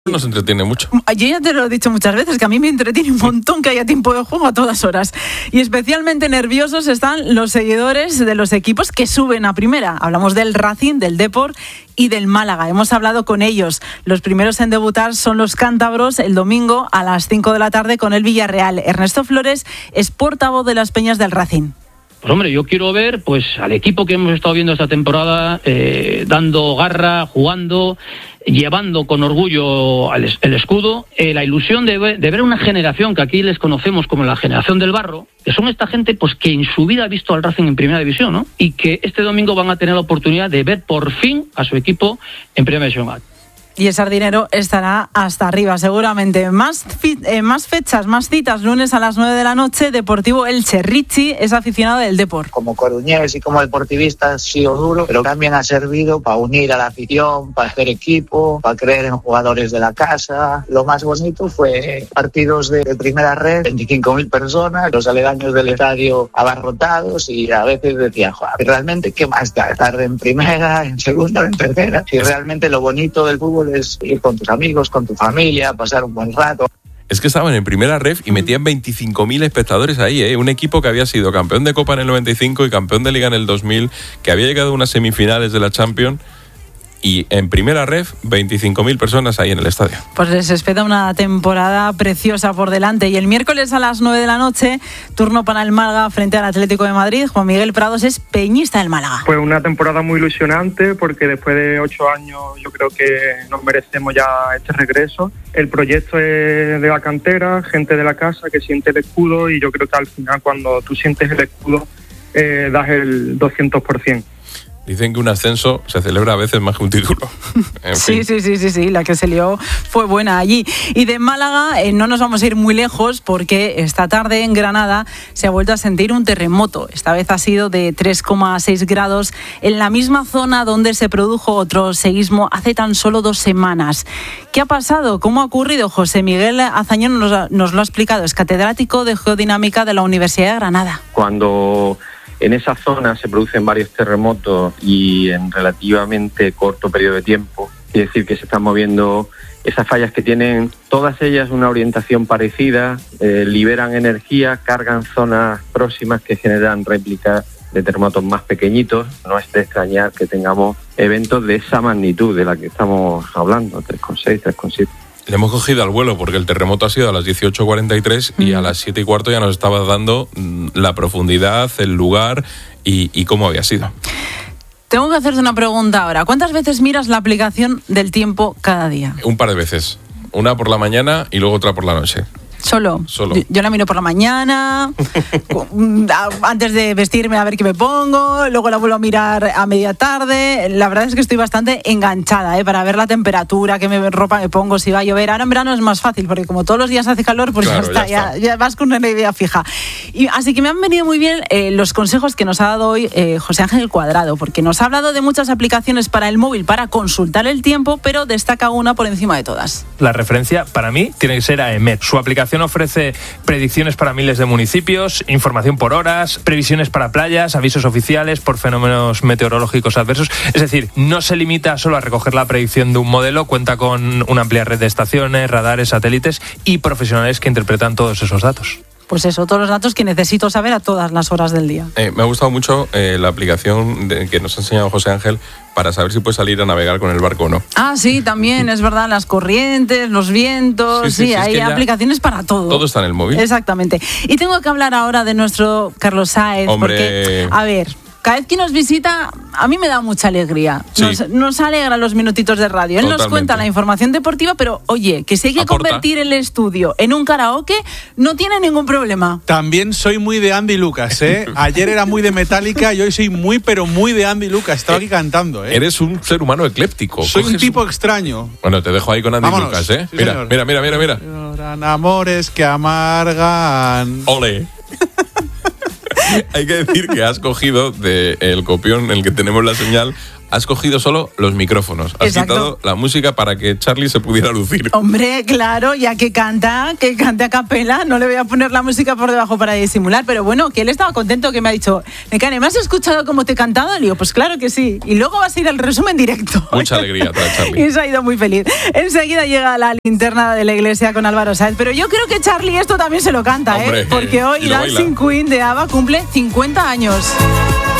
Nos entretiene mucho. Yo ya te lo he dicho muchas veces, que a mí me entretiene un montón que haya tiempo de juego a todas horas. Y especialmente nerviosos están los seguidores de los equipos que suben a primera. Hablamos del Racing, del Depor y del Málaga. Hemos hablado con ellos. Los primeros en debutar son los cántabros el domingo a las 5 de la tarde con el Villarreal. Ernesto Flores es portavoz de las Peñas del Racing. Pues hombre, yo quiero ver pues al equipo que hemos estado viendo esta temporada dando garra, jugando, llevando con orgullo el escudo, la ilusión de ver una generación que aquí les conocemos como la generación del barro, que son esta gente pues que en su vida ha visto al Racing en primera división, ¿no? Y que este domingo van a tener la oportunidad de ver por fin a su equipo en primera división. Y el Sardinero estará hasta arriba, seguramente. Más fechas, más citas. Lunes a las 9 de la noche, Deportivo Elche. Richie es aficionado del Depor. Como coruñés y como deportivista ha sido duro, pero también ha servido para unir a la afición, para hacer equipo, para creer en jugadores de la casa. Lo más bonito fue partidos de primera red, 25.000 personas, los aledaños del estadio abarrotados, y a veces decía, joder, realmente ¿qué más da? Estar en primera, en segunda, en tercera. Y realmente lo bonito del fútbol es ir con tus amigos, con tu familia, pasar un buen rato. Es que estaban en primera ref y metían 25.000 espectadores ahí, ¿eh? Un equipo que había sido campeón de Copa en el 95 y campeón de Liga en el 2000, que había llegado a unas semifinales de la Champions, y en primera ref 25.000 personas ahí en el estadio. Pues les espera una temporada preciosa por delante. Y el miércoles a las 9 de la noche, turno para el Málaga frente al Atlético de Madrid. Juan Miguel Prados es peñista del Málaga. Pues una temporada muy ilusionante, porque después de 8 años yo creo que nos merecemos ya este regreso. El proyecto es de la cantera, gente de la casa que siente el escudo, y yo creo que al final cuando tú sientes el escudo das el 200%. Dicen que un ascenso se celebra a veces más que un título. Sí, la que se lió fue buena allí. Y de Málaga no nos vamos a ir muy lejos, porque esta tarde en Granada se ha vuelto a sentir un terremoto. Esta vez ha sido de 3,6 grados en la misma zona donde se produjo otro seísmo hace tan solo 2 semanas. ¿Qué ha pasado? ¿Cómo ha ocurrido? José Miguel Azañón nos lo ha explicado. Es catedrático de Geodinámica de la Universidad de Granada. Cuando en esa zona se producen varios terremotos y en relativamente corto periodo de tiempo, quiere decir que se están moviendo esas fallas que tienen todas ellas una orientación parecida, liberan energía, cargan zonas próximas que generan réplicas de terremotos más pequeñitos. No es de extrañar que tengamos eventos de esa magnitud de la que estamos hablando, 3,6, 3,7. Le hemos cogido al vuelo porque el terremoto ha sido a las 18:43 y a las 7:15 ya nos estaba dando la profundidad, el lugar y cómo había sido. Tengo que hacerte una pregunta ahora. ¿Cuántas veces miras la aplicación del tiempo cada día? Un par de veces. Una por la mañana y luego otra por la noche. Solo. Yo la miro por la mañana, antes de vestirme a ver qué me pongo, luego la vuelvo a mirar a media tarde. La verdad es que estoy bastante enganchada, para ver la temperatura, qué ropa me pongo, si va a llover. Ahora en verano es más fácil, porque como todos los días hace calor, pues claro, ya vas con una idea fija. Y así que me han venido muy bien los consejos que nos ha dado hoy José Ángel Cuadrado, porque nos ha hablado de muchas aplicaciones para el móvil para consultar el tiempo, pero destaca una por encima de todas. La referencia para mí tiene que ser AEMET. Su aplicación ofrece predicciones para miles de municipios, información por horas, previsiones para playas, avisos oficiales por fenómenos meteorológicos adversos. Es decir, no se limita solo a recoger la predicción de un modelo, cuenta con una amplia red de estaciones, radares, satélites y profesionales que interpretan todos esos datos. Pues eso, todos los datos que necesito saber a todas las horas del día. Me ha gustado mucho la aplicación que nos ha enseñado José Ángel para saber si puedes salir a navegar con el barco o no. Ah, sí, también, es verdad, las corrientes, los vientos, sí, hay aplicaciones para todo. Todo está en el móvil. Exactamente. Y tengo que hablar ahora de nuestro Carlos Sáez, porque, a ver, cada vez que nos visita, a mí me da mucha alegría. Sí. Nos alegra los minutitos de radio. Él nos cuenta la información deportiva, pero oye, que si hay que convertir el estudio en un karaoke, no tiene ningún problema. También soy muy de Andy Lucas, ¿eh? Ayer era muy de Metallica y hoy soy muy, pero muy de Andy Lucas. Estaba aquí cantando, ¿eh? Eres un ser humano ecléptico. Soy un tipo extraño. Bueno, te dejo ahí con Andy Lucas, ¿eh? Sí, mira. Lloran amores que amargan. ¡Ole! Hay que decir que has cogido del copión en el que tenemos la señal has cogido solo los micrófonos. Has quitado la música para que Charlie se pudiera lucir. Hombre, claro, ya que cante a capela, no le voy a poner la música por debajo para disimular, pero bueno, que él estaba contento, que me ha dicho, Nekane, ¿me has escuchado cómo te he cantado? Le digo, pues claro que sí. Y luego vas a ir al resumen directo. Mucha alegría para Charlie. Y se ha ido muy feliz. Enseguida llega la linterna de la iglesia con Álvaro Sáez, pero yo creo que Charlie esto también se lo canta, Hombre, porque hoy Dancing Queen de ABBA cumple 50 años.